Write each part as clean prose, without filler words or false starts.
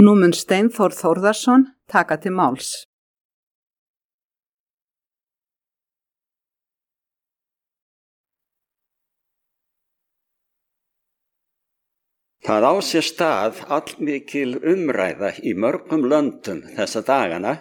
Nú mun Steinþór Þórðarson taka til máls. Það á sér stað allmikil umræða í mörgum löndum þessa dagana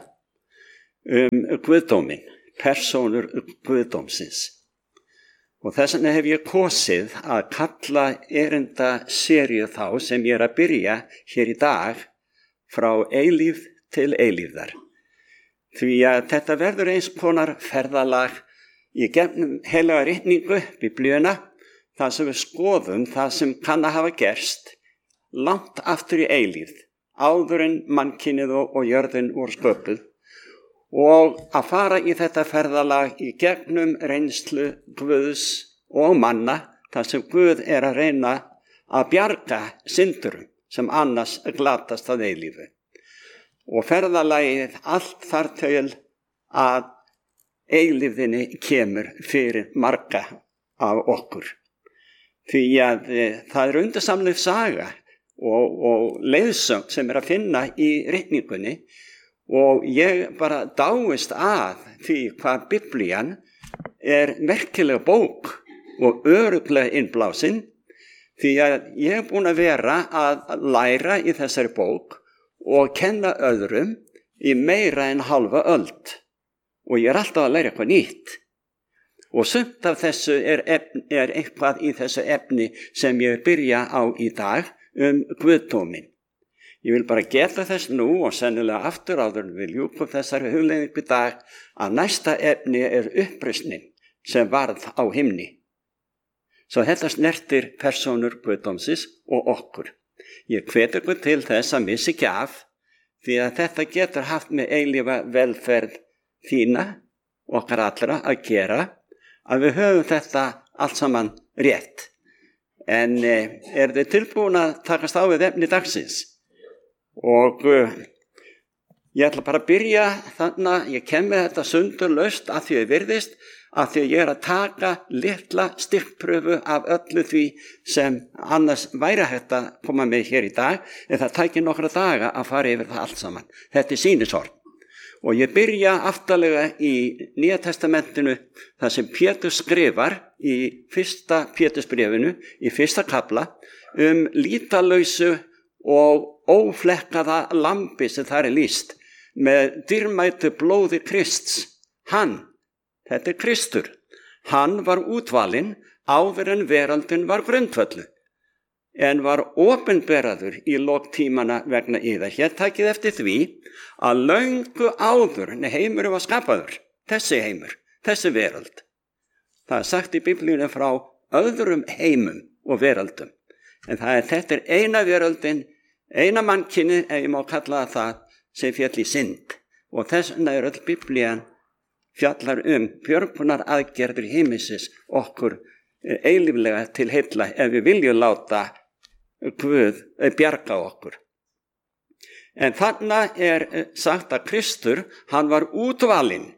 guðdóminn, persónur guðdómsins. Og þess vegna hef ég kosið að kalla erindaseríu þá sem ég að byrja hér í dag frá eilífð til eilífðar. Því að þetta verður eins konar ferðalag í gegnum heilaga ritningu, Biblíuna, það sem við skoðum, það sem kann að hafa gerst langt aftur í eilífð, áður en mannkynið og jörðin voru sköpuð, og að fara í þetta ferðalag í gegnum reynslu Guðs og manna, þar sem Guð að reyna að bjarga syndurum sem annars glatast að eilífu. Og ferðalagið allt þar til að eilífðinni kemur fyrir marga af okkur. Því að það undirsamleg saga og leiðsögn sem að finna í ritningunni, og ég bara dáist að því hvað Biblían merkileg bók og örugglega innblásin, því að ég búin að vera að læra í þessari bók og kenna öðrum í meira en halva öld. Og ég alltaf að læra eitthvað nýtt. Og sumt af þessu eitthvað í þessu efni sem ég byrja á í dag guðdóminn. Ég vil bara geta þess nú og sennilega aftur áður en við ljúkum þessari hugleiðingu í dag að næsta efni uppreisnin sem varð á himni. Svo þetta snertir persónur guðdómsins og okkur. Ég hvet ykkur til þess að missa ekki af, því að þetta getur haft með eilífa velferð þína, okkar allra að gera, að við höfum þetta allt saman rétt. En þið tilbúin að takast á við efni dagsins? Og ég ætla bara að byrja þannig að ég kem með þetta sundurlaust að því ég virðist, að því ég að taka litla styrkpröfu af öllu því sem annars væri hægt að koma með hér í dag, en það tækir nokkra daga að fara yfir það allt saman. Þetta sýnishorn. Og ég byrja aftalega í Nýja testamentinu þar sem Pétur skrifar í fyrsta Pétursbréfinu, í fyrsta kafla, lítalausu og óflekkaða lambi sem þar lýst með dýrmætu blóði Krists. Þetta Kristur, hann var útvalinn áður en veraldin var grundvölluð, en var opinberaður í lok tímana vegna yðar. Hér takið eftir því að löngu áður en heimurinn var skapaður, þessi heimur, þessi verald. Það sagt í Biblíunni frá öðrum heimum og veraldum, en þetta eina veraldin, eina mannkynið, ef ég má kalla það sem féll í synd. Og þess vegna öll Biblían fjallar björgunar aðgerðir himinsins okkur eilíflega til heilla ef við viljum láta Guð bjarga okkur. En þarna sagt að Kristur, hann var útvalinn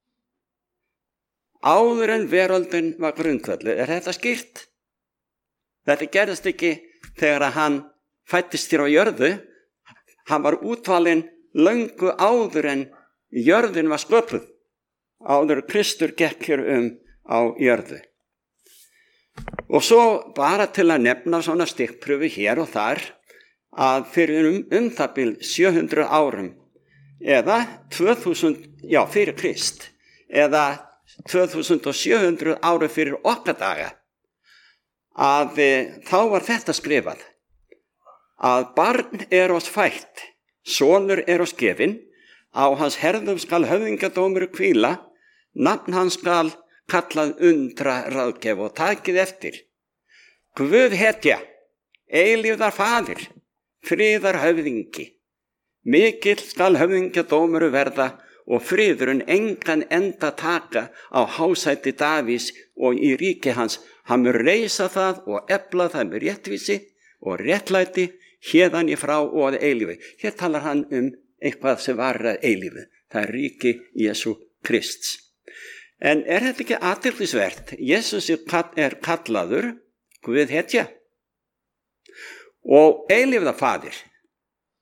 áður en veröldin var grundvölluð. Þetta skýrt? Þetta gerðist ekki þegar hann fættist hér á jörðu. Hann var útvalinn löngu áður en jörðin var sköpuð, áður Kristur gekk hér á jörðu. Og svo bara til að nefna svona stikkpröfu hér og þar, að fyrir það bil 700 árum, eða 2000, fyrir Krist, eða 2700 árum fyrir okkar daga, að þá var þetta skrifað, að barn oss fætt, sonur oss gefinn, á hans herðum skal höfðingadómur hvíla, nafn hans skal kallað undra ráðgjöf. Og takið eftir, Guð hetja, eilífðar faðir, friðar höfðingi, mikill skal höfðingadómur verða og friðurinn engan enda taka á hásæti Davís og í ríki hans. Hann mun reisa það og efla það með réttvísi og réttlæti héðan í frá og að eilífi. Hér talar hann eitthvað sem var að eilífi. Það ríki Jesú Krists. En þetta ekki athyglisvert? Jesús kallaður Guð hetja og eilífðar faðir.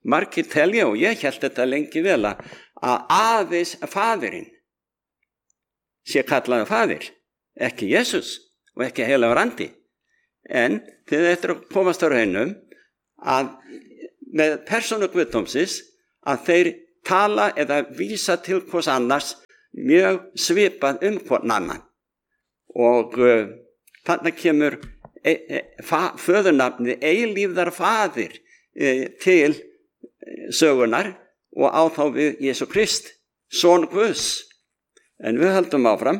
margir telja, og ég hélt þetta lengi vel, að aðeins faðirinn sé kallaður faðir, ekki Jesús og ekki heilagur andi. En þið eftir að komast á raunum að með persónu guðdómsins að þeir tala eða vísa til hvers annars mjög svipað hvern annan. Og þarna kemur föðurnafnið eilífðar faðir til sögunar og á þá við Jesú Krist, son Guðs. En við höldum áfram.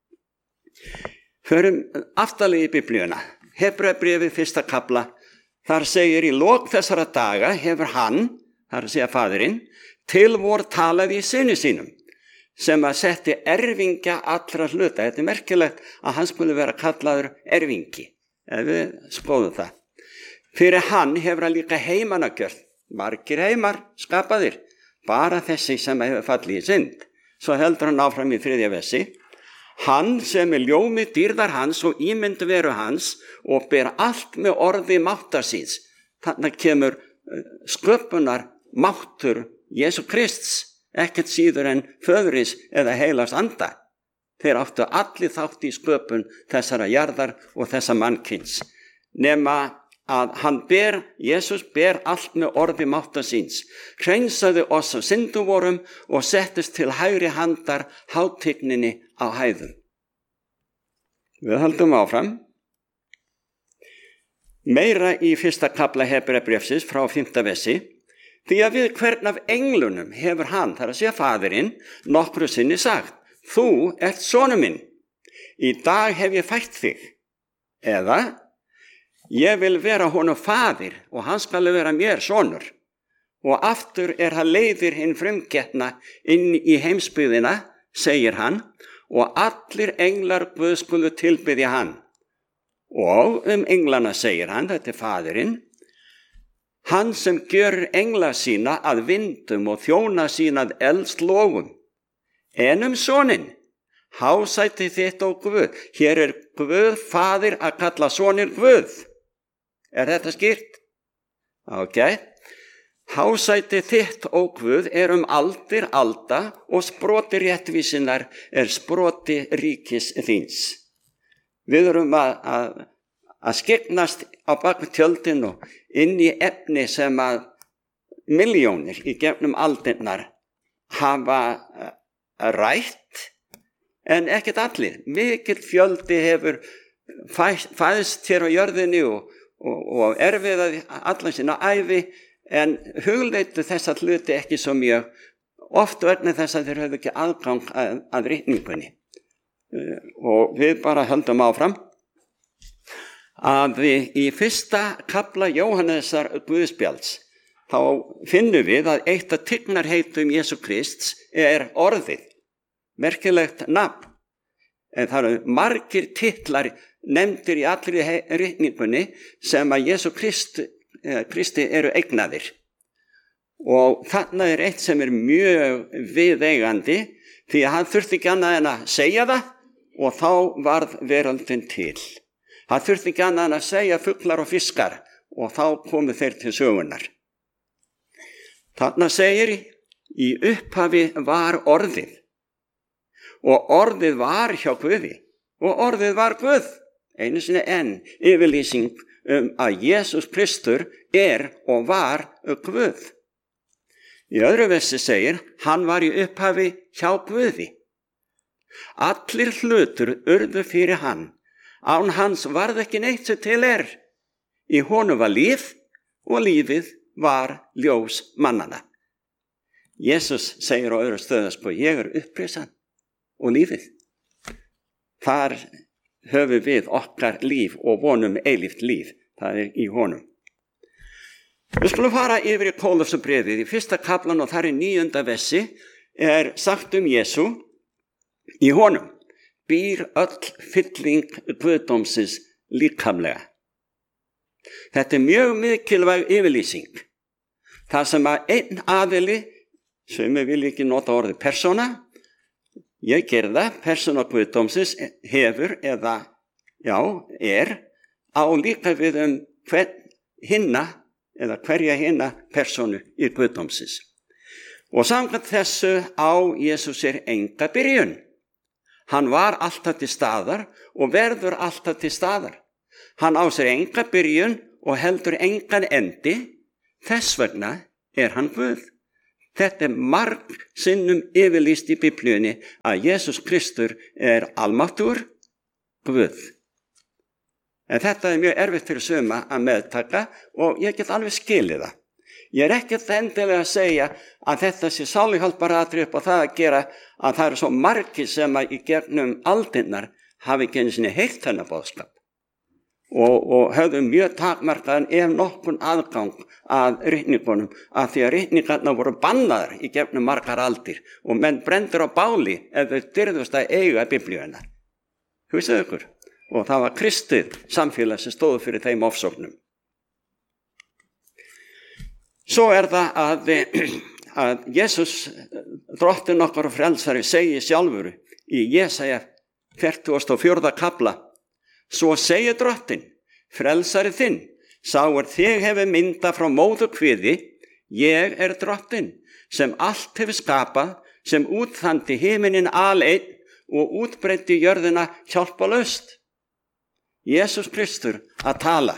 Förum aftarlega í Biblíuna. Hebreabréfið 1. kafla. Þar segir í lok þessara daga hefur hann, þar að segja faðirinn, til vor talaði í syni sínum, sem að setti erfingja allra hluta. Þetta merkilegt að hann skulle vera kallaður erfingi, ef við skoðum það. Fyrir hann hefur hann líka heimana gjört, margir heimar skapaðir, bara þessi sem hefur fallið í synd. Svo heldur hann áfram í 3. versi. Hann sem ljómi dýrðar hans og ímynd veru hans og ber allt með orði máttar síns. Þannig kemur sköpunar máttur Jesú Krists, ekkert síður en föðurins eða heilags anda. Þeir áttu allir þátt í sköpun þessara jarðar og þessa mannkyns. Nema að Jesús ber allt með orði máttar síns, hreinsaði oss af syndum vorum og settist til hægri handar hátigninni á hæðum. Við höldum áfram. Meira í 1. kafla Hebreabréfsins frá 5. versi. Því að við hvern af englunum hefur hann, þar að segja faðirinn, nokkru sinni sagt, þú ert sonur minn, í dag hef ég fætt þig. Eða, ég vil vera honum faðir og hann skal vera mér sonur. Og aftur hann leiðir hinn frumgetna inn í heimsbyggðina, segir hann, og allir englar Guð skulu tilbiðja hann. Og englana segir hann, þetta faðirinn, hann sem gjör engla sína að vindum og þjóna sína að eldslógum. En soninn, hásæti þitt og Guð. Hér Guð faðir að kalla sonir Guð. Þetta skýrt? Ok. Hásæti þitt og Guð aldir alda og sproti réttvísinnar sproti ríkis þíns. Við erum að skyggnast á bak við tjöldin og inn í efni sem að milljónir í gegnum aldirnar hafa rætt, en ekkert allir. Mikill fjöldi hefur fæðst hér á jörðinni og erfiðað allan sína ævi, en hugleitu þessa hluti ekki svo mjög, oft vegna þess að þeir höfðu ekki aðgang að ritningunni. Og við bara höldum áfram að í 1. kafla Jóhannesar Guðspjalds þá finnum við að eitt af tignarheitum Jesú Krists orðið, merkilegt nafn, en það eru margir titlar nefndir í allri ritningunni sem að Jesú Kristi eru eignaðir. Og þarna eitt sem mjög viðeigandi, því að hann þurfti ekki annað en að segja það og þá varð veröldin til. Hann þurfti ekki annað en að segja fuglar og fiskar og þá komu þeir til sögunar. Þarna segir í upphafi var orðið og orðið var hjá Guði og orðið var Guð. Einu sinni enn yfirlýsing að Jesús Kristur og var Guð. Í öðru versi segir, hann var í upphafi hjá Guði. Allir hlutur urðu fyrir hann. Án hans varð ekki neitt sem til Í honum var líf og lífið var ljós mannana. Jesús segir á öðru stöðu, ég upprisan og lífið. Þar höfum við okkar líf og vonum eilíft líf. Það í honum. Við skulum fara yfir í Kólosabréfið í 1. kaflan og þar í 9. versi sagt Jesú, í honum býr öll fylling guðdómsins líkamlega. Þetta mjög mikilvæg yfirlýsing. Það sem að einn aðili, sem við viljum ekki nota orðið persóna, ég gerði það, persóna guðdómsins hefur eða, á líka við hvern hinna eða hverja hina persónu í guðdómsins. Og samkvæmt þessu á Jesús enga byrjun. Hann var alltaf til staðar og verður alltaf til staðar. Hann á sér enga byrjun og heldur engan endi, þess vegna hann Guð. Þetta margsinnum yfirlýst í Biblíunni að Jesús Kristur almáttugur Guð. En þetta mjög erfitt fyrir suma að meðtaka og ég get alveg skilið það. Ég ekkert endilega að segja að þetta sé sáluhjálparatriði upp á það að gera að það svo margir sem að í gegnum aldirnar hafi ekki einu sinni heyrt þennan boðskap og höfðu mjög takmarkaðan ef nokkun aðgang að ritningunum að því að ritningarna voru bannaðar í gegnum margar aldir og menn brendur á báli ef þau dyrðust að eiga Biblíuna. Hugsið ykkur. Og það var kristið samfélag sem stóðu fyrir þeim ofsóknum. Svo það að Jesús, drottinn okkar og frelsari, segir sjálfur í Jesaja 44. kafla: Svo segir drottinn, frelsari þinn, sá þig hefur myndað frá móðurkviði, ég drottinn, sem allt hefur skapað, sem útþandi himinin aleinn og útbreiddi jörðina hjálpalaust. Jesús Kristur að tala.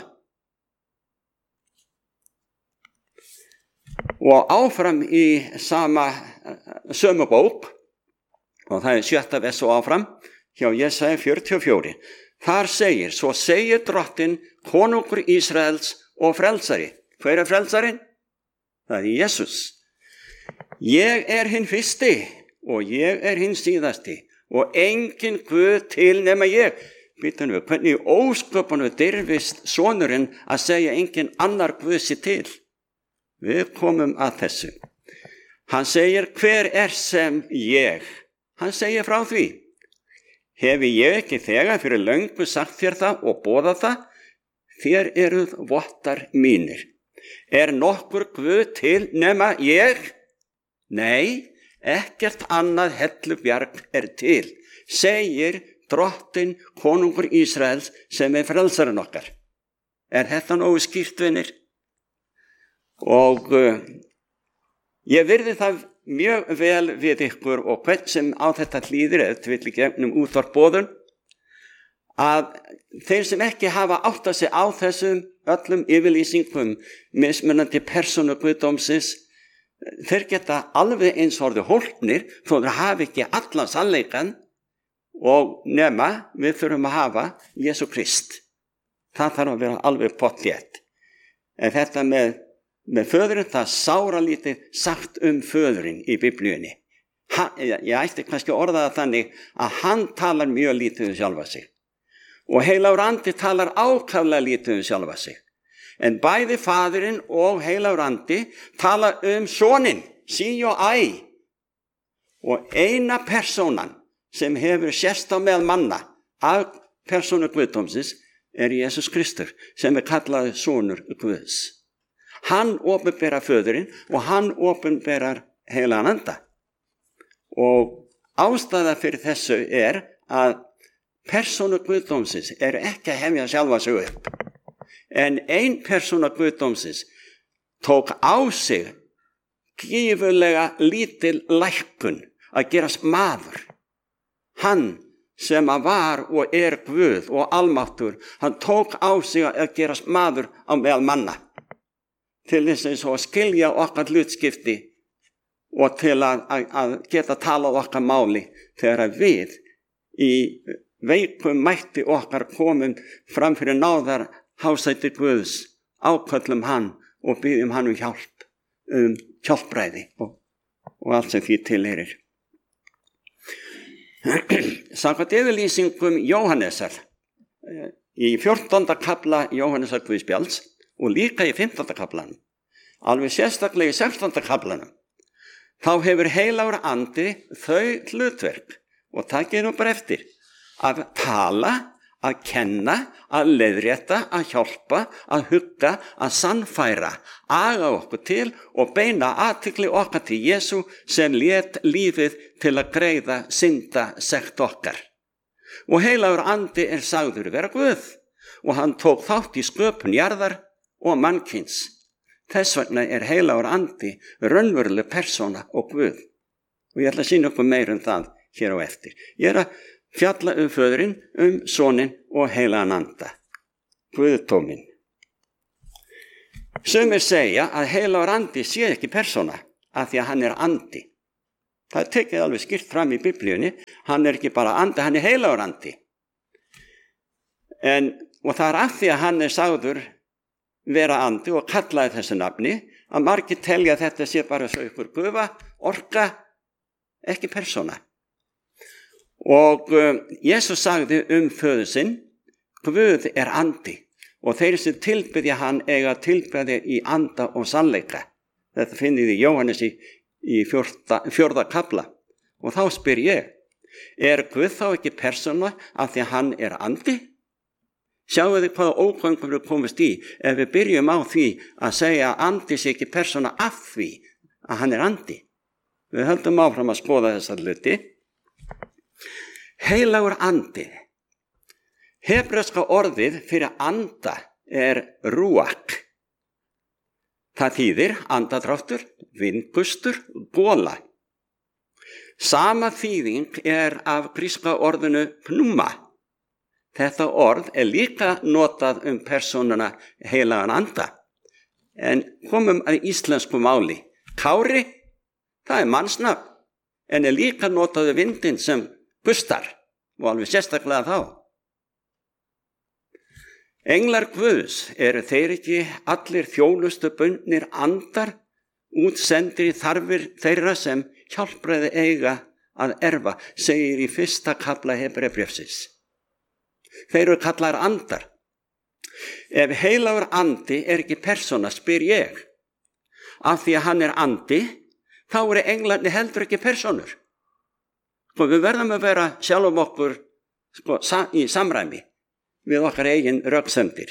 Og áfram í sömu bók, og það 7. vers og áfram, hjá Jesaja 44. Þar segir, svo segir drottinn, konungur Ísraels og frelsari. Hver frelsarinn? Það Jesús. Ég hinn fyrsti og ég hinn síðasti og engin Guð til nema ég. Býtum við, hvernig ósköpunum dirfist sonurinn að segja engin annar Guð sé til? Við komum að þessu. Hann segir, hver sem ég? Hann segir frá því. Hefi ég ekki þegar fyrir löngu sagt þér það og boðað það? Þér eruð vottar mínir. Nokkur Guð til nema ég? Nei, ekkert annað hellubjarg til, segir drottinn konungur Ísraels sem frelsarinn okkar. Þetta nógu skýrt, vinir? Og ég virði það mjög vel við ykkur og hvern sem á þetta hlýðir eða vill gegnum útvarpboðun að þeir sem ekki hafa áttað sig á þessum öllum yfirlýsingum mismunandi persónu guðdómsins, þeir geta alveg eins orðið hólpnir þó þeir hafi ekki allan sannleikann og nema við þurfum að hafa Jesú Krist. Það þarf að vera alveg pottþétt. En þetta með föðurinn, það sáralítið sagt föðurinn í Biblíunni. Ég ætti kannski orða það þannig að hann talar mjög lítið sjálfa sig. Og heilagur andi talar ákaflega lítið sjálfa sig. En bæði faðirinn og heilagur andi tala soninn, sí og æ. Og eina persónan sem hefur sést á meðal manna af persónu guðdómsins Jesús Kristur, sem kallaður sonur Guðs. Hann opinberar föðurinn og hann opinberar heilagan anda. Og ástæða fyrir þessu að persónu guðdómsins ekki að hefja sjálfa sig upp. En ein persóna guðdómsins tók á sig gífurlega lítil lækkun að gerast maður. Hann sem var og Guð og almáttur, hann tók á sig að gerast maður á meðal manna til þess að skilja okkar hlutskipti og til að geta talað okkar máli þegar við í veikum mætti okkar komum fram fyrir náðar hásæti Guðs, áköllum hann og byggjum hann hjálp, hjálpræði og allt sem því tilheyrir. Samkvæmt yfirlýsingum Jóhannesar í 14. kafla Jóhannesar Guðspjalls og líka í 15. kaflanum, alveg sérstaklega í 16. kaflanum, þá hefur heilagur andi þau hlutverk, og takið nú bara eftir, að tala, að kenna, að leiðrétta, að hjálpa, að hugga, að sannfæra, aga okkur til og beina athygli okkar til Jesú sem lét lífið til að greiða syndasekt okkar. Og heilagur andi sagður vera Guð og hann tók þátt í sköpun jarðar og mannkyns. Þess vegna heilagur andi raunveruleg persóna og Guð. Og ég ætla að sýna okkur meira það hér á eftir. Ég að fjalla Föðurinn, Soninn og heilagan anda. Guðdóminn. Sumir segja að heilagur andi sé ekki persóna af því að hann andi. Það tekið alveg skýrt fram í Biblíunni. Hann ekki bara andi, hann heilagur andi. Og það af því að hann sagður vera andi og kallaði þessu nafni að margir telja að þetta sé bara svo ykkur gufa, orka, ekki persóna. Og Jesús sagði Föður sinn, Guð andi og þeir sem tilbiðja hann eiga tilbiðja í anda og sannleika. Þetta finnið í Jóhannes í 4. kafla. Og þá spyr ég, Guð þá ekki persóna af því að hann andi? Sjáu þið hvaða ógöngum við komast í ef við byrjum á því að segja að andi sé ekki persóna af því að hann andi. Við höldum áfram að skoða þessa hluti. Heilagur andi. Hebreska orðið fyrir anda rúak. Það þýðir andadráttur, vindgustur, gola. Sama þýðing af gríska orðinu pneuma. Þetta orð líka notað persónuna heilagan anda. En komum að íslensku máli. Kári, það mannsnafn, en líka notaðu vindinn sem gustar og alveg sérstaklega þá. Englar Guðs þeir ekki allir þjónustu bundnir andar útsendir í þarfir þeirra sem hjálpræði eiga að erfa, segir í 1. kafla Hebreabréfsins. Þeir eru kallaðir andar. Ef heilagur andi ekki persóna, spyr ég, af því að hann andi, þá eru englarnir heldur ekki persónur. Við verðum að vera sjálfum okkur í samræmi við okkar eigin röksemdir.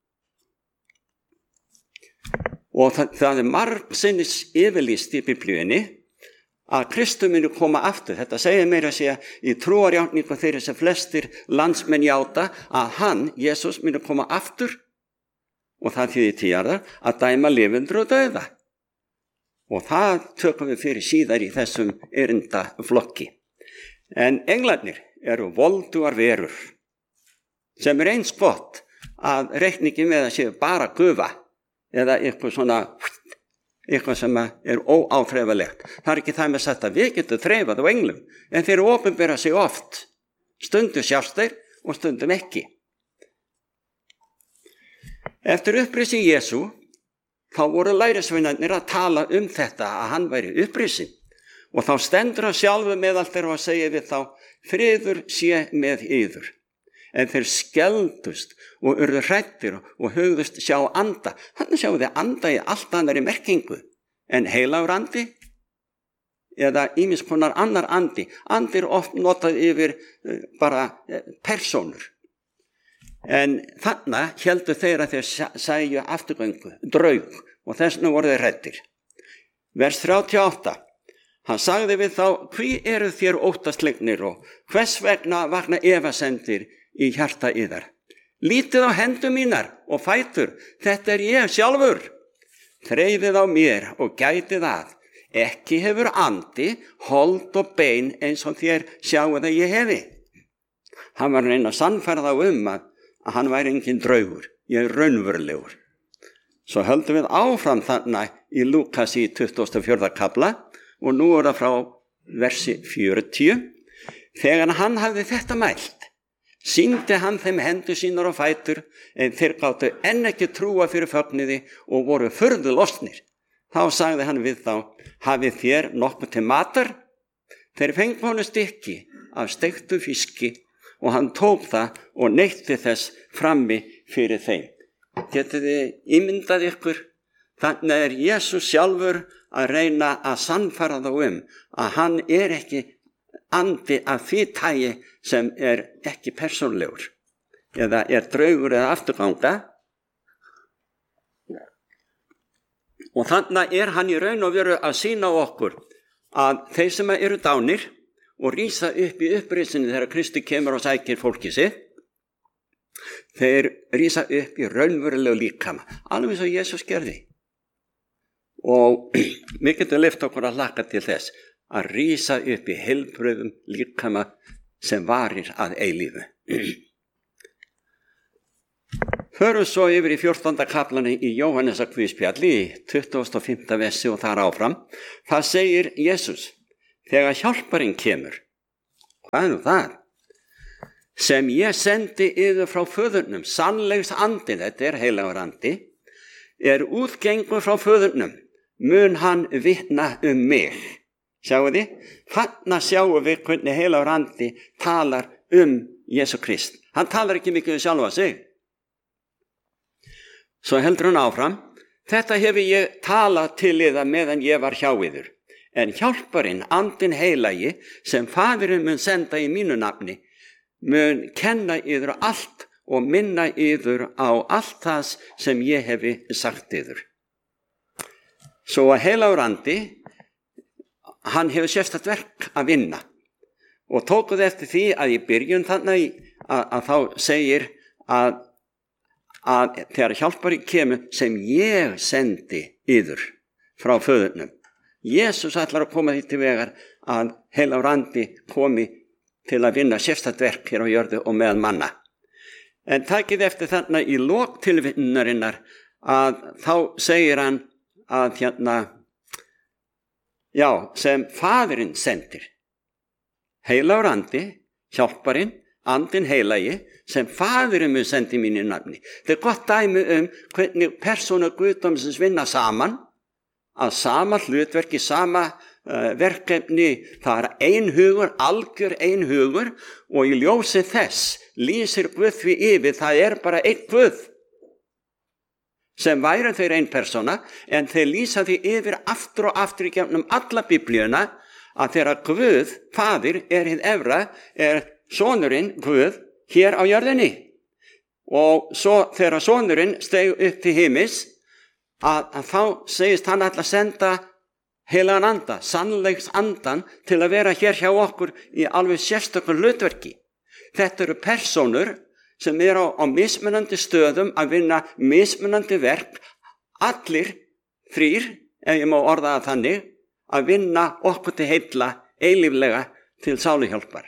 Og það margsinnis yfirlýst í Biblíunni að Kristur muni koma aftur. Þetta segir meira að segja í trúarjátningu þeirra sem flestir landsmenn játa að hann, Jesús, muni koma aftur og það þýðir tíðarðar að dæma lifendur og dauða. Og það tökum við fyrir síðar í þessum erindaflokki. En englarnir eru voldugar verur sem eins gott að reikningi með að séu bara gufa eða eitthvað sem óáþreifalegt. Það ekki það með sagt að við getum þreifað á englum, en þeir opinbera sig oft. Stundum sjást þeir og stundum ekki. Eftir upprisi Jesú, þá voru lærisveinarnir að tala þetta að hann væri upprisinn. Og þá stendur hann sjálfu meðal þeirra og segir við þá, friður sé með yður. En þeir skeldust og urðu hræddir og hugðust sjá anda. Hann sjáu þið anda í allt annari merkingu en heilagur andi eða ýmis konar annar andi. Andi oft notað yfir bara persónur. En þannig héldu þeir að þeir sæju afturgöngu, draug, og þessna voru þeir hræddir. Vers 38. Hann sagði við þá, hví eru þér óttaslegnir og hvers vegna vakna efasemdir í hjarta yðar? Lítið á hendur mínar og fætur, þetta ég sjálfur. Þreifið á mér og gætið að. Ekki hefur andi, hold og bein eins og þér sjáu það ég hefi. Hann var reyna að sannfæra þá að hann væri engin draugur, ég raunverulegur. Svo höldum við áfram þannig í Lúkas í 24. kafla og nú það frá versi 40. Þegar hann hafði þetta mælt, sýndi hann þeim hendur sínar og fætur, en þeir gátu enn ekki trúa fyrir fögnuði og voru furðu lostnir. Þá sagði hann við þá, hafið þér nokkuð til matar? Þeir fengu honum stykki af steiktu fiski og hann tók það og neytti þess frammi fyrir þeim. Getið þið ímyndað ykkur? Þannig Jesús sjálfur að reyna að sannfæra þá að hann ekki andi af því tagi sem ekki persónlegur eða draugur eða afturganga. Og þannig hann í raun og veru að sýna okkur að þeir sem eru dánir og rísa upp í upprisinu þegar Kristi kemur og sækir fólki sitt, þeir rísa upp í raunverulegu líkama, alveg eins og Jesús gerði. og við getum lyft okkur að hlakka til þess að rísa upp í heilbrigðum líkama sem varir að eilífu. Förum svo yfir í 14. kaflani í Jóhannesar guðspjalli í 25. versi og þar áfram. Það segir Jesús, þegar hjálparinn kemur, hvað er nú það? Sem ég sendi yður frá föðurnum, sannleiks andi, þetta er heilagur andi, er útgengur frá föðurnum, mun hann vitna mig. Sjáu þið? Þarna sjáum við hvernig heilagur andi talar Jesú Krist. Hann talar ekki mikið sjálfa sig. Svo heldur hann áfram, þetta hefur ég talað til yðar meðan ég var hjá yður. En hjálparinn, andinn heilagi, sem faðirinn mun senda í mínu nafni, mun kenna yður allt og minna yður á allt það sem ég hefi sagt yður. Svo að heilagur andi, hann hefur sérstakt verk að vinna. Og tókuð eftir því að í byrjun þannig að þá segir að þegar hjálparinn kemur sem ég sendi yður frá föðurnum. Jesús ætlar að koma því til vegar að heilagur andi komi til að vinna sérstakt verk hér á jörðu og meðal manna. En takið eftir þarna í lok tilvinnarinnar að þá segir hann að sem faðirinn sendir. Heilagur andi, hjálparinn, andinn heilagi, sem faðirinn mun sendi mínu nafni. Þetta er gott dæmi hvernig persónur Guðdómsins vinna saman, að sama hlutverki, sama verkefni, það er ein hugur, algjör ein hugur, og í ljósi þess lýsir Guð því yfir, það er bara einn Guð, sem væri þeir ein persóna, en þeir lýsa því yfir aftur og aftur í gegnum alla biblíuna, að þegar Guð, faðir, er hið efra, er sonurinn Guð hér á jörðinni. Og svo þegar sonurinn steig upp til himins, að þá segist hann ætla að senda heilagan anda, sannleiks andan, til að vera hér hjá okkur í alveg sérstökum hlutverki. Þetta eru persónur sem eru á mismunandi stöðum að vinna mismunandi verk, allir þrír, ef ég má orða það þannig, að vinna okkur til heilla eilíflega til sáluhjálpar.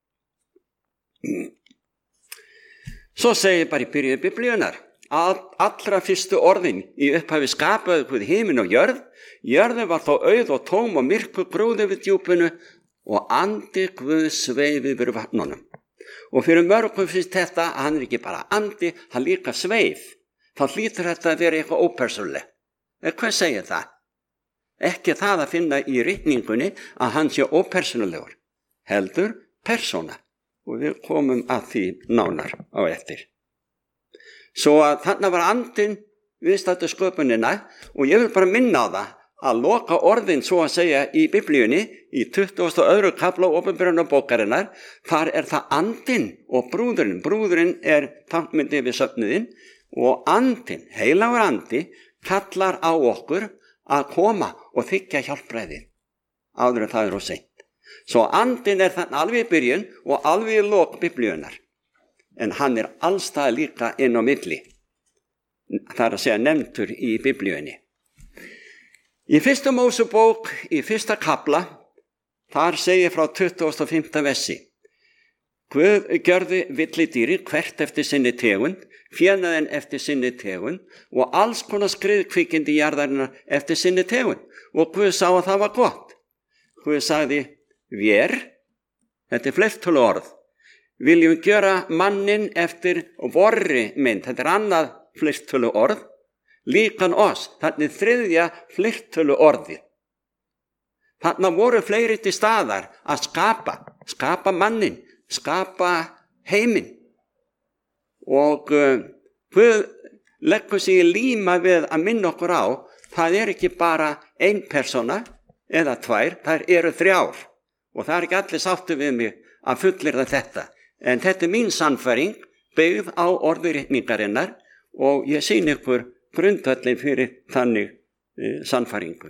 Svo segir bara í byrjun biblíunar, allra fyrstu orðin í upphafi skapaði Guð himinn og jörð, jörðin var þó auð og tóm og myrkur grúði við djúpinu og andi Guð sveif yfir vatnunum. Og fyrir mörgum finnst þetta að hann er ekki bara andi, hann líka sveif. Þá hlýtur þetta að vera eitthvað ópersónulegt. Hvað segir það? Ekki það að finna í ritningunni að hann sé ópersónulegur, heldur persóna. Og við komum að því nánar á eftir. Svo að þarna var andinn viðstaddur sköpunina og ég vil bara minna á það að loka orðin svo að segja í biblíunni í 22. kafla Opinberunarbókarinnar, þar er það andinn og brúðurinn. Brúðurinn er tankmyndi við söfnuðinn og andinn, heilagur andi, kallar á okkur að koma og þiggja hjálpræði áður en það er of seint. Svo andinn er þannig alveg í byrjun og alveg í lok biblíunar. En hann er allstað líka inn á milli. Það er að segja nefndur í biblíunni. Í 1. Mósebók, í 1. kafla, þar segir frá 25. versi. Guð gjörði villidýri hvert eftir sinni tegund, fénaðinn eftir sinni tegund og alls konar skriðkvikindi jarðarinnar eftir sinni tegund. Og Guð sá að það var gott. Guð sagði, vér, þetta er fleirtölu orð, viljum gjöra mannin eftir vorri mynd, þetta er annað fleirtölu orð, líkan oss, þannig þriðja fleirtölu orði. Þannig voru fleiri til staðar að skapa mannin, skapa heiminn. Og Guð leggur sig í líma við að minna okkur á, það er ekki bara ein persóna eða tvær, það eru 3. Og það er ekki allir sáttu við mig að fullyrða þetta. En þetta er mín sannfæring, byggð á orðuritningarinnar og ég sýni ykkur grundvöllin fyrir þannig sannfæringu.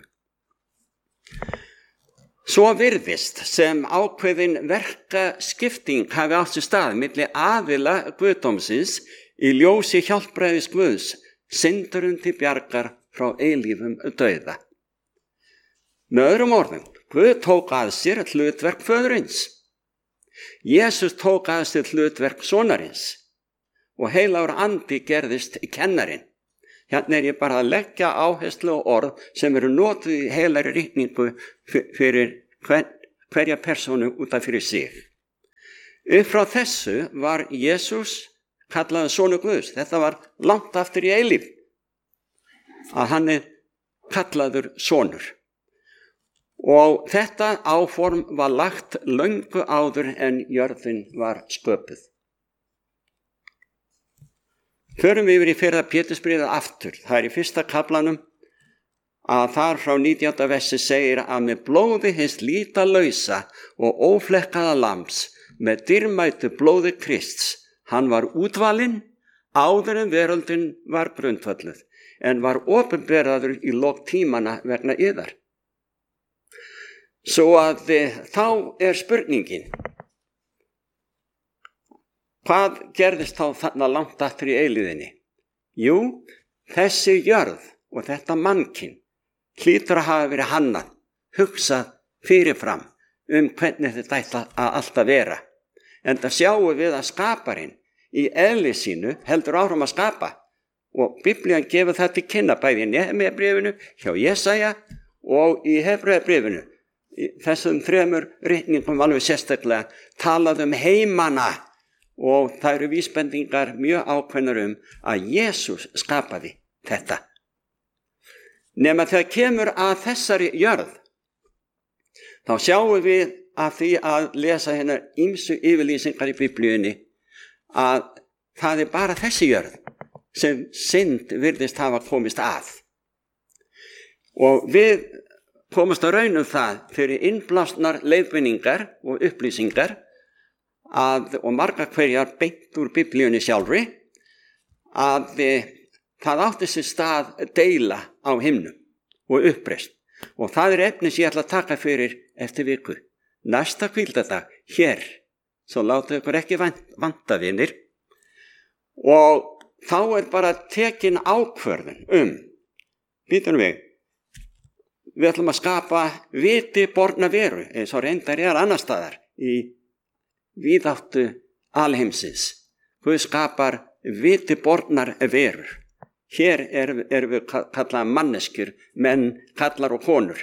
Svo virðist sem ákveðin verkaskipting hafi átt sér stað milli aðila Guðdómsins í ljósi hjálpræðis Guðs, syndurum til bjargar frá eilífum dauða. Með öðrum orðum, Guð tók að sér hlutverk föðurins. Jesús tók að sér hlutverk sonarins og heilagur andi gerðist kennarinn. Hérna ég bara að leggja áherslu og orð sem eru notuð í heilari ritningu fyrir hverja persónu út af fyrir sig. Upp frá þessu var Jesús kallaði sonur Guðs. Þetta var langt aftur í eilíf að hann kallaður sonur. Og þetta áform var lagt löngu áður en jörðin var sköpuð. Förum við yfir í 1. Pétursbréfið aftur. Það er í 1. kaflanum að þar frá 19. versi segir að með blóði hins lítalausa og óflekkaða lambs, með dýrmætu blóði Krists, hann var útvalinn áður en veröldin var grundvölluð, en var opinberaður í lok tímana vegna yðar. Svo að þá er spurningin, hvað gerðist þá þarna langt aftur í eilíðinni? Jú, þessi jörð og þetta mannkyn hlýtur að hafa verið hannað, hugsað fyrirfram hvernig þetta ætla að alltaf vera. En það sjáum við að skaparinn í eðli sínu heldur áfram að skapa. Og Biblían gefur það til kynna bæði í Nehemíabréfinu, hjá Jesaja og í Hebreabréfinu. Þessum 3 ritningum alveg sérstaklega talað heimana og það eru vísbendingar mjög ákveðnar að Jesús skapaði þetta. Nema þegar kemur að þessari jörð, þá sjáum við að því að lesa hennar ýmsu yfirlýsingar í Biblíunni að það er bara þessi jörð sem synd virðist hafa komist að. Og við komast að raunum það fyrir innblásnar leiðbeiningar og upplýsingar og margar hverjar beint úr Biblíunni sjálfri að það átti sér stað deila á himnum og uppreisn. Og það er efni sem ég ætla að taka fyrir eftir viku. Næsta hvíldardag hér, svo láta ykkur ekki vanta vinir. Og þá er bara tekin ákvörðun býtum við ætlum að skapa viti borna veru, eins og reyndar annar staðar í víðáttu alheimsins. Guð skapar viti bornar verur. Hér erum við kallað manneskjur, menn, kallar og konur.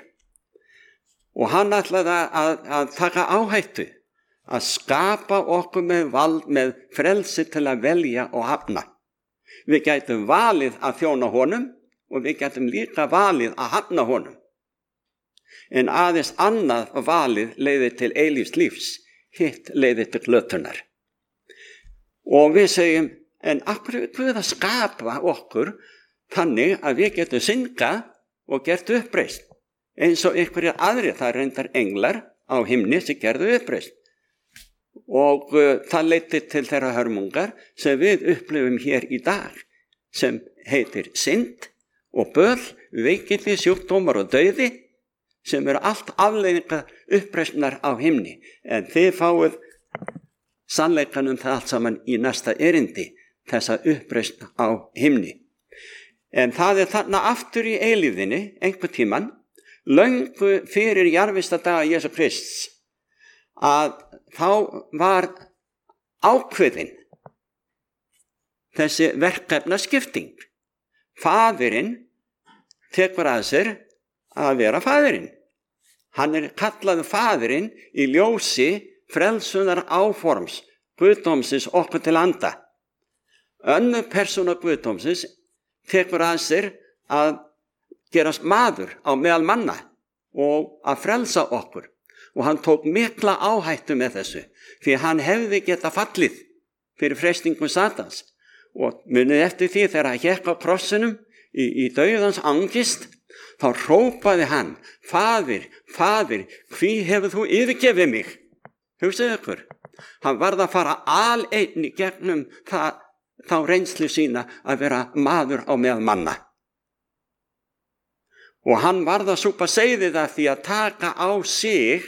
Og hann ætlaði að taka áhættu, að skapa okkur með vald, með frelsi til að velja og hafna. Við gætum valið að þjóna honum og við gætum líka valið að hafna honum. En aðeins annað valið leiðir til eilífs lífs, hitt leiðir til glötunar. Og við segjum, en akkur er Guð að skapa okkur þannig að við getum syngað og gert uppreisn. Eins og einhverjir aðrir, það reyndar englar á himni sem gerðu uppreisn. Og það leiddi til þeirra hörmungar sem við upplifum hér í dag, sem heitir synd og böl, veikindi, sjúkdómar og dauði, sem eru allt afleiðingar uppreisnar á himni. En þið fáið sannleikann það allt saman í næsta erindi, þessa uppreisn á himni. En það er þarna aftur í eilífðinni, einhver tíman, löngu fyrir jarðvistadaga Jesú Krists, að þá var ákveðin þessi verkefnaskipting. Faðirinn tekur að sér að vera faðirinn. Hann er kallaður faðirinn í ljósi frelsunar áforms Guðdómsins okkur til anda. Önnur persóna Guðdómsins tekur að sér að gerast maður á meðal manna og að frelsa okkur. Og hann tók mikla áhættu með þessu, því hann hefði getað fallið fyrir freistingum Satans. Og munið eftir því þegar hann hékk á krossinum í dauðans angist, þá hrópaði hann, Faðir, Faðir, hví hefur þú yfirgefið mig? Hugsaðu ykkur, hann varð að fara aleinn í gegnum þá reynslu sína að vera maður á meðal manna. Og hann varð að súpa seyðið af því að taka á sig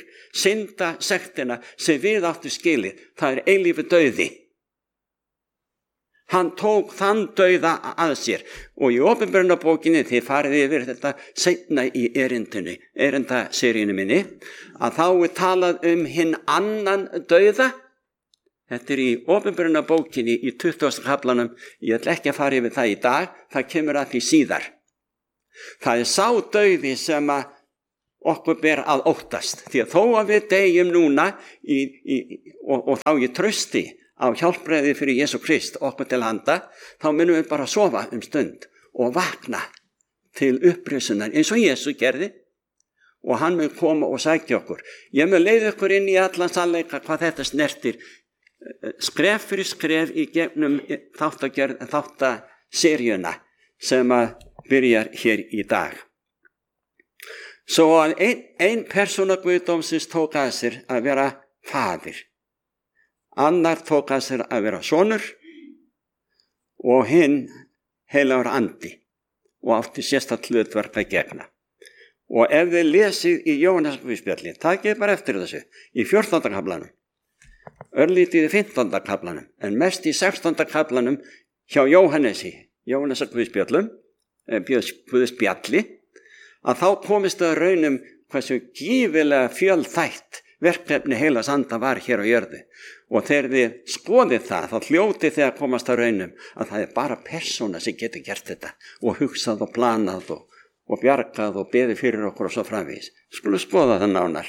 syndasektina sem við áttu skilið. Það er eilífu dauði. Hann tók þann dauða að sér og í Opinberunarbókinni, þið farið yfir þetta seinna í erindaseríunni minni, að þá er talað hinn annan dauða. Þetta í Opinberunarbókinni í 20. kaflanum, ég ætla ekki að fara yfir það í dag, það kemur að því síðar. Það sá dauði sem að okkur ber að óttast, því að þó að við deyjum núna og þá ég trausti á hjálpræði fyrir Jesú Krist okkur til handa, þá munum við bara sofa stund og vakna til upprisunar eins og Jesú gerði og hann mun koma og sækja okkur. Ég mun leiða ykkur inn í allan sannleika hvað þetta snertir skref fyrir skref í gegnum þáttaseríuna sem að byrjar hér í dag. Svo að ein persóna guðdómsins tók að sér að vera faðir. Annar tók að sér að vera sonur og hinn heilagur andi og átti sérstakt hlutverk að gegna. Og ef þið lesið í Jóhannesarguðspjalli, takið bara eftir þessu, í 14. kaflanum, örlítið í 15. kaflanum, en mest í 16. kaflanum hjá Jóhannesarguðspjallum, Guðspjalli, að þá komist það raunum hversu gífilega fjölþætt verkefni heilags anda var hér á jörðu. Og þegar þið skoðið það, þá hljótið þið að komast að raunum að það er bara persóna sem getur gert þetta og hugsað og planað og bjargað og beðið fyrir okkur og svo framvegis. Skulum skoða það nánar.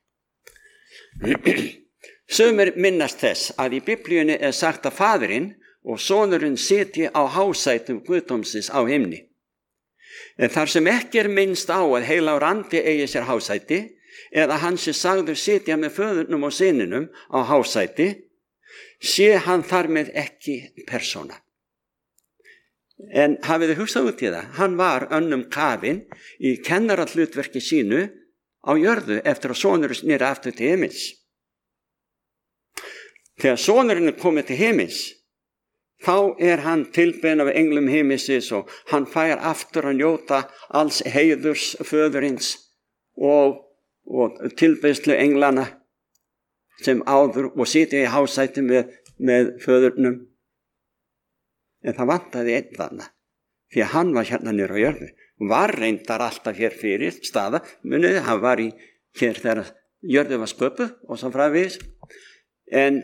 Sumir minnast þess að í Biblíunni er sagt að faðirinn og sonurinn sitji á hásætum guðdómsins á himni. En þar sem ekki er minnst á að heilagur andi eigi sér hásæti, eða hann sé sagður sitja með föðurnum og syninum á hásæti, sé hann þar með ekki persóna. En hafið þið hugsað út í það? Hann var önnum kafinn í kennarahlutverki sínu á jörðu eftir að sonurinn sneri aftur til himins. Þegar sonurinn er komið til himins, þá er hann tilbeðinn af englum himinsins og hann fær aftur að njóta alls heiðurs föðurins og tilbeðslu englana sem áður og sitja í hásæti með föðurnum. En það vantaði einn þarna, því að hann var hérna niður á jörðu. Var reyndar alltaf hér fyrir staða, muniði, hann var hér þegar jörðu var sköpuð og svo framvegis. En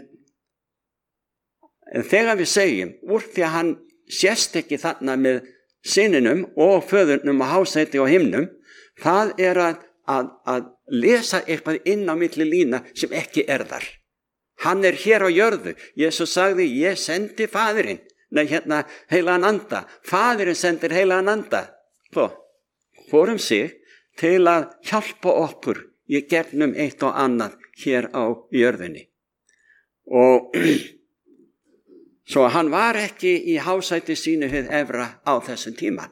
þegar við segjum, úr því að hann sést ekki þarna með syninum og föðurnum á hásæti og himnum, það er að lesa eitthvað inn á milli lína sem ekki er þar. Hann er hér á jörðu. Jesús sagði, ég sendi faðirinn, heilagan anda. Faðirinn sendir heilagan anda. Fórum sig til að hjálpa okkur í gegnum eitt og annað hér á jörðinni. Og svo hann var ekki í hásæti sínu hið efra á þessum tíma.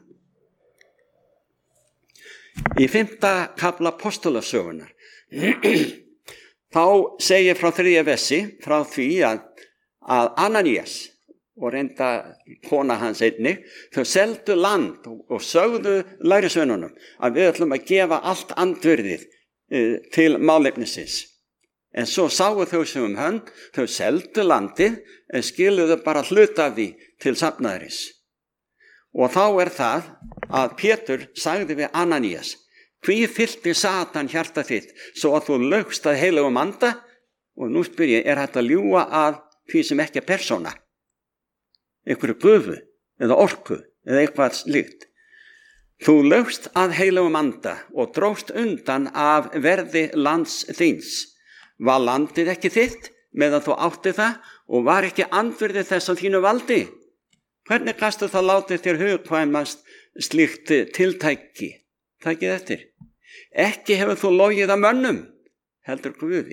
Í 5. kafla Apostolasögunnar þá segir frá 3. versi frá því að Ananías og reynda kona hans einnig, þau seldu land og sögðu lærisveinunum að við ætlum að gefa allt andvirðið til málefnisins. En svo sáu þau sem hönd, þau seldu landið en skiluðu bara hluta af því til safnaðarins. Og þá er það að Pétur sagði við Ananías, hví fyllti Satan hjarta þitt svo að þú laugst að heilagum anda? Og nú spyr ég, er þetta að ljúga að því sem ekki er persóna? Einhverju gufu eða orku eða eitthvað slíkt. Þú laugst að heilagum anda og dróst undan af verði lands þíns. Var landið ekki þitt meðan þú átti það og var ekki andvirði þess á þínu valdi? Hvernig gastu það látið þér hugkvæmast slíkt tiltæki? Takið eftir. Ekki hefur þú logið að mönnum, heldur Guði.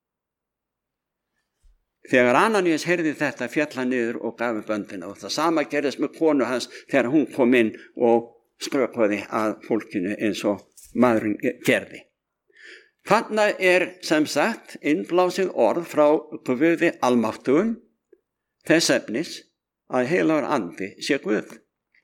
Þegar Ananías heyrði þetta féll hann niður og gaf upp öndina og það sama gerðist með konu hans þegar hún kom inn og skrökvaði að fólkinu eins og maðurinn gerði. Þarna er sem sagt innblásið orð frá Guði almáttugum þess efnis að heilagur andi sé Guð.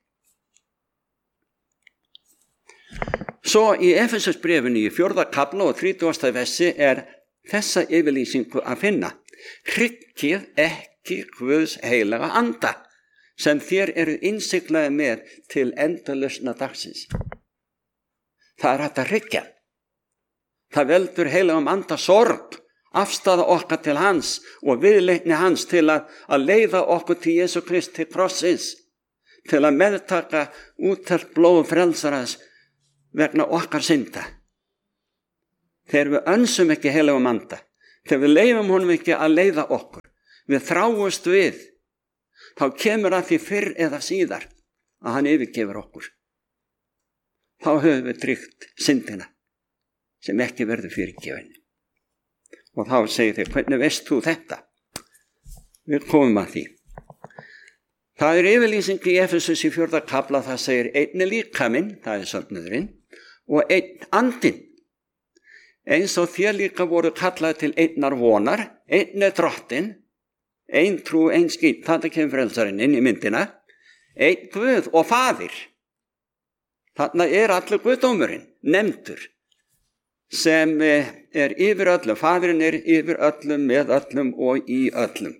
Svo í Efesusbréfinu í 4. kafla og 30. versi er þessa yfirlýsingu að finna. Hryggið ekki Guðs heilaga anda. sem þér eru innsiglaði með til endalausna dagsins. Það hægt að hryggja. Það veldur heilagum anda sorg, afstaða okkar til hans og viðleitni hans til að leiða okkur til Jesú Krist til krossins, til að meðtaka úttelt blóð frelsarans vegna okkar synda. Þegar við önsum ekki heilagum anda, þegar við leifum honum ekki að leiða okkur, við þráumst við, þá kemur að því fyrr eða síðar að hann yfirgefur okkur. Þá höfum við tryggt syndina sem ekki verður fyrirgefin. Og þá segir þið, hvernig veist þú þetta? Við komum að því. Það er yfirlýsing í Efesus í 4. kafla, það segir einn er líkaminn, það er söfnuðurinn, og einn andinn. Eins og þér líka voru kallað til einnar vonar, einn er drottinn, einn trú, einn skýt, þetta kemur frelsarinn inn í myndina, einn Guð og faðir. Þarna er allur Guðdómurinn nefndur, sem er yfir öllum, faðirinn er yfir öllum, með öllum og í öllum.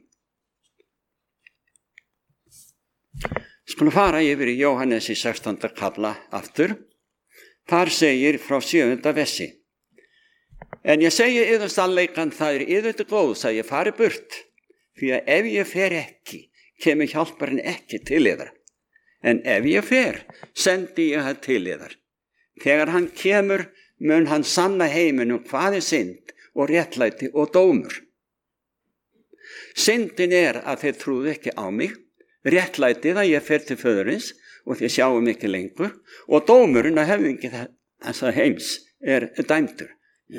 Skulum fara yfir í Jóhannes í 16. kafla aftur. Þar segir frá 7. versi. En ég segi yður sannleikann, það er yður til góðs að ég fari burt, því að ef ég fer ekki, kemur hjálparinn ekki til yður. En ef ég fer, sendi ég hann til yður. Þegar hann kemur, mun hann sanna heiminum hvað er synd og réttlæti og dómur. Syndin er að þeir trúðu ekki á mig, réttlætið að ég fer til föðurins og þeir sjáum ekki lengur, og dómurinn að höfðingi þessa heims er dæmdur.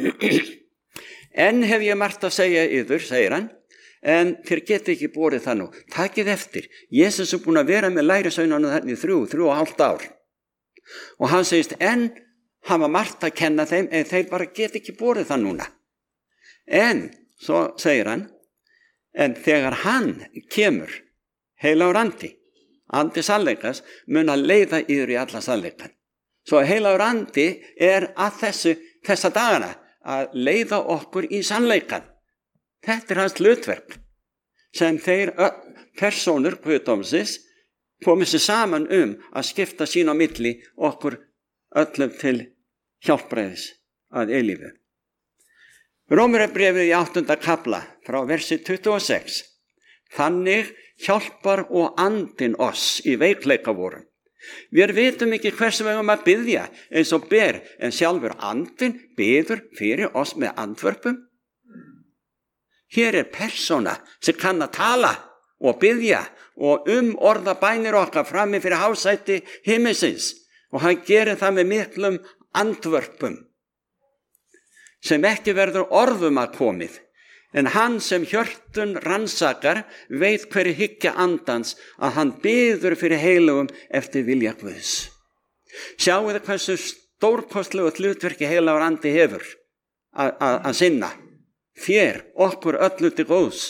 En hef ég margt að segja yður, segir hann, en þér geti ekki borið það nú. Takið eftir, Jesus er búin að vera með lærisveinunum þarna í 3,5 ár. Og hann segist, en hann var margt að kenna þeim, en þeir bara geti ekki borið það núna. En, svo segir hann, en þegar hann kemur, heilagur andi sannleikas, mun að leiða yður í alla sannleikan. Svo heilagur andi er að þessa dagana að leiða okkur í sannleikan. Þetta er hans hlutverk sem þeir persónur guðdómsins komið sér saman að skipta sín á milli okkur öllum til hjálpræðis að eilífu. Rómarbréfið í 8. kafla frá versi 26. Þannig hjálpar og andinn oss í veikleika vorum. Við vitum ekki hversu við að biðja eins og ber, en sjálfur andinn biður fyrir oss með andvörpum. Hér er persóna sem kann að tala og biðja og orða bænir okkar frammi fyrir hásæti himminsins, og hann gerir það með miklum andvörpum sem ekki verður orðum að komið. En hann sem hjörtun rannsakar veit hverju hyggja andans að hann biður fyrir heilugum eftir vilja Guðs. Sjáu þið hversu stórkostlegu hlutverki heilagur andi hefur að sinna. Þér, okkur öllu til góðs.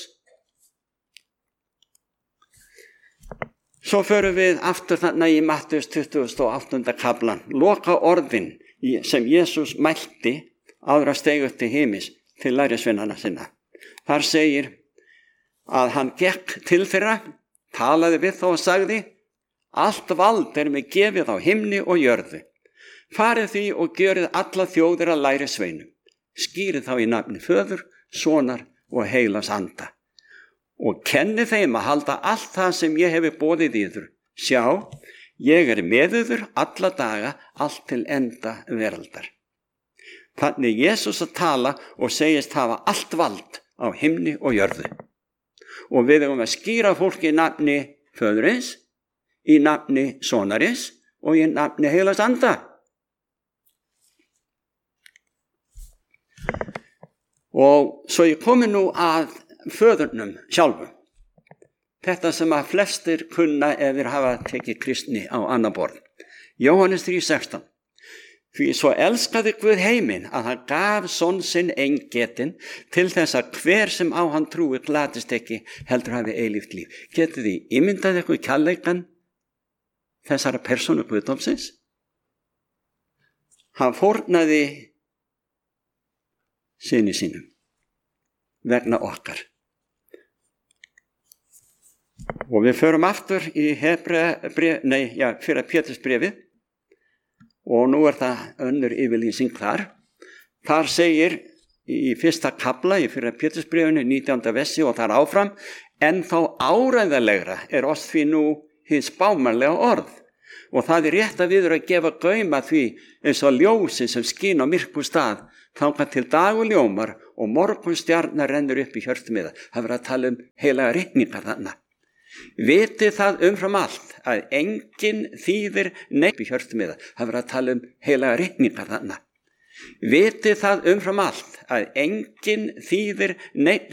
Svo förum við aftur þarna í Mattheus 28. kaflan. Loka orðin sem Jesús mælti áður að steig upp til himins til lærisveinana sinna. Þar segir að hann gekk til þeirra, talaði við þá og sagði, allt vald er mig gefið á himni og jörðu. Farið því og gjörið alla þjóðir að lærisveinum. Skýrið þá í nafni Föður, Sonar og heilags anda. Og kenni þeim að halda allt það sem ég hefi boðið yður. Sjá, ég er með yður alla daga, allt til enda veraldar. Þannig Jesús að tala og segist hafa allt vald á himni og jörðu. Og við erum að skýra fólki í nafni Föðurins, í nafni Sonarins og í nafni heilags anda. Og svo ég komi nú að Föðurnum sjálfum. Þetta sem að flestir kunna ef þeir hafa tekið kristni á annað borð. Jóhannes 3,16. Því svo elskaði Guð heiminn að hann gaf son sinn eingetinn til þess að hver sem á hann trúi glatist ekki, heldur hafi eilíft líf. Getið þið ímyndað eitthvað kærleikan þessara persónu Guðdómsins? Hann fórnaði syni sínum vegna okkar. Og við förum aftur í Fyrra Pétursbréfið og nú það önnur yfirlýsing þar. Þar segir í fyrsta kafla í Fyrra Pétursbréfinu 19. versi og þar áfram: en þá áreiðanlegra oss því nú hið spámanlega orð. Og það rétt að við að gefa gaum að því eins og ljósin sem skín á myrkum stað, þangað til dagur ljómar og morgunstjarnar rennur upp í hjörtum yðar. Það að tala heilaga ritningar þarna. Vitið það umfram allt að enginn þýðir neitt í hjörtum yðar. Það að tala heilaga ritningar þarna. Vitið það umfram allt að enginn þýðir neitt